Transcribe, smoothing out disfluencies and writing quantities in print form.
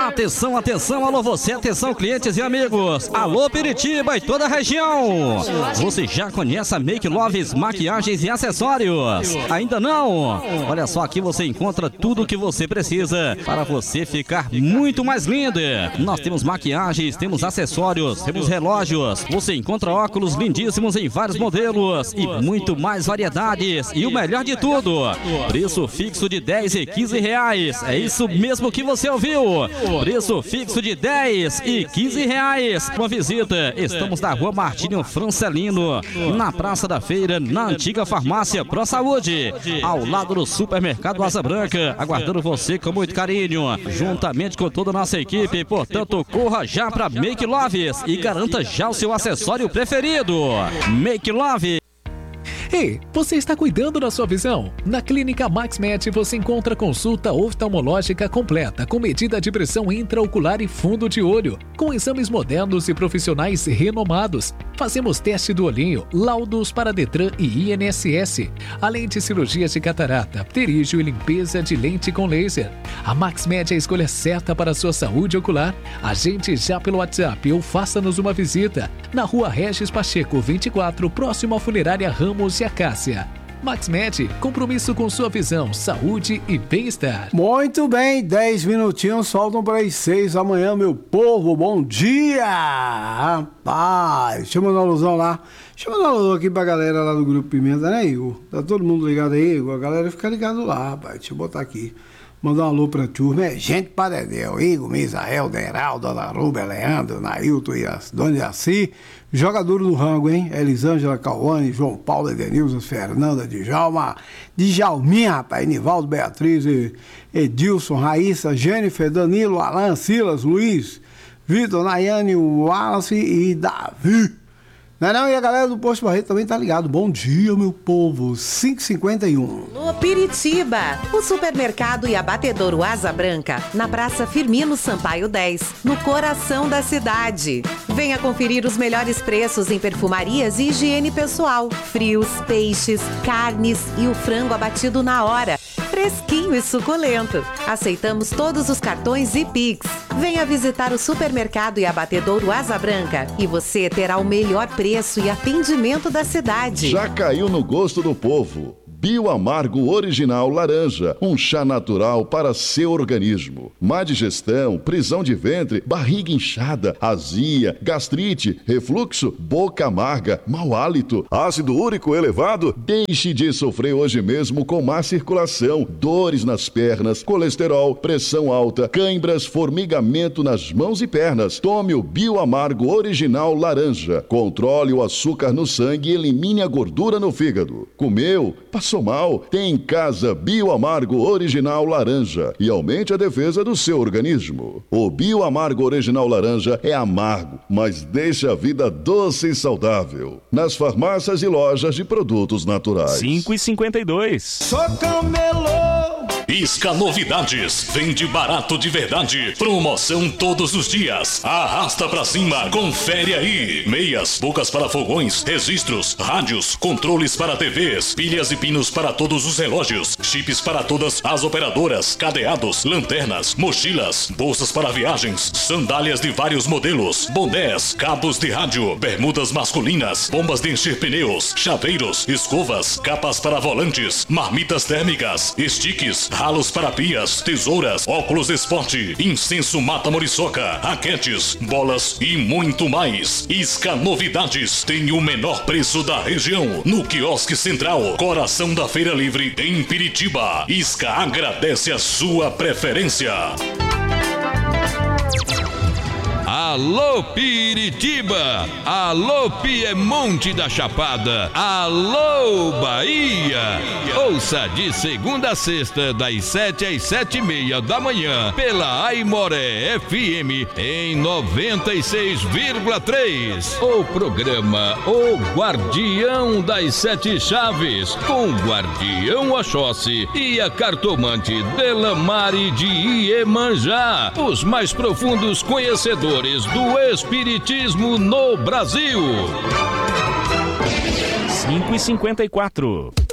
Atenção, atenção, alô você, atenção clientes e amigos. Alô Piritiba e toda a região. Você já conhece a Make Loves Maquiagens e Acessórios? Ainda não? Olha só, aqui você encontra tudo o que você precisa para você ficar muito mais linda. Nós temos maquiagens, temos acessórios, temos relógios. Você encontra óculos lindíssimos em vários modelos e muito mais variedades. E o melhor de tudo, preço fixo de 10 e 15 reais. É isso mesmo que você ouviu. Preço fixo de 10 e 15 reais. Uma visita. Estamos na Rua Martinho Francelino, na Praça da Feira, na antiga farmácia Pro Saúde, ao lado do supermercado Asa Branca, aguardando você com muito carinho, juntamente com toda a nossa equipe. Portanto, corra já para Make Loves e garanta já o seu acessório preferido. Make Love. Ei, você está cuidando da sua visão? Na Clínica MaxMed você encontra consulta oftalmológica completa com medida de pressão intraocular e fundo de olho, com exames modernos e profissionais renomados. Fazemos teste do olhinho, laudos para Detran e INSS, além de cirurgias de catarata, pterígio e limpeza de lente com laser. A MaxMed é a escolha certa para a sua saúde ocular. Agende já pelo WhatsApp ou faça-nos uma visita na Rua Regis Pacheco 24, próximo à Funerária Ramos e Acácia. MaxMed, compromisso com sua visão, saúde e bem-estar. Muito bem, 10 minutinhos, faltam para as 6 da manhã, meu povo, bom dia! Rapaz, deixa eu mandar uma alusão lá. Deixa eu mandar uma alusão aqui pra galera lá do Grupo Pimenta, né, Igor? Tá todo mundo ligado aí, Igor? A galera fica ligado lá, rapaz. Deixa eu botar aqui. Mandar um alô pra turma, é gente para Dedéu, Igor, Misael, Deraldo, Dona Rúbia, Leandro, Nailton e Dona Jaci, jogador do rango, hein? Elisângela Cauane, João Paulo, Edenilson, Fernanda, Djalminha, rapaz, Nivaldo, Beatriz, Edilson, Raíssa, Jennifer, Danilo, Alan, Silas, Luiz, Vitor, Nayane, Wallace e Davi. Não, e a galera do Posto Barreto também tá ligado. Bom dia, meu povo. 5h51. No Piritiba, o supermercado e abatedouro Asa Branca, na Praça Firmino Sampaio 10, no coração da cidade. Venha conferir os melhores preços em perfumarias e higiene pessoal, frios, peixes, carnes e o frango abatido na hora, fresquinho e suculento. Aceitamos todos os cartões e Pix. Venha visitar o supermercado e abatedouro Asa Branca e você terá o melhor preço e atendimento da cidade. Já caiu no gosto do povo. Bioamargo Original Laranja, um chá natural para seu organismo. Má digestão, prisão de ventre, barriga inchada, azia, gastrite, refluxo, boca amarga, mau hálito, ácido úrico elevado? Deixe de sofrer hoje mesmo com má circulação, dores nas pernas, colesterol, pressão alta, cãibras, formigamento nas mãos e pernas. Tome o Bioamargo Original Laranja. Controle o açúcar no sangue e elimine a gordura no fígado. Comeu? Passou mal? Tem em casa Bioamargo Original Laranja e aumente a defesa do seu organismo. O Bioamargo Original Laranja é amargo, mas deixa a vida doce e saudável. Nas farmácias e lojas de produtos naturais. 5h52. Sou camelô. Isca Novidades, vende barato de verdade, promoção todos os dias, arrasta pra cima, confere aí, meias, bocas para fogões, registros, rádios, controles para TVs, pilhas e pinos para todos os relógios, chips para todas as operadoras, cadeados, lanternas, mochilas, bolsas para viagens, sandálias de vários modelos, bonés, cabos de rádio, bermudas masculinas, bombas de encher pneus, chaveiros, escovas, capas para volantes, marmitas térmicas, sticks, ralos para pias, tesouras, óculos esporte, incenso mata-muriçoca, raquetes, bolas e muito mais. Isca Novidades tem o menor preço da região no quiosque central, coração da Feira Livre em Piritiba. Isca agradece a sua preferência. Alô Piritiba, alô Piemonte da Chapada, alô Bahia. Ouça de segunda a sexta, das 7 às 7h30 da manhã, pela Aimoré FM em 96,3. O programa O Guardião das Sete Chaves, com o Guardião Oxóssi e a cartomante Delamare de Iemanjá, os mais profundos conhecedores do Espiritismo no Brasil. 5h54.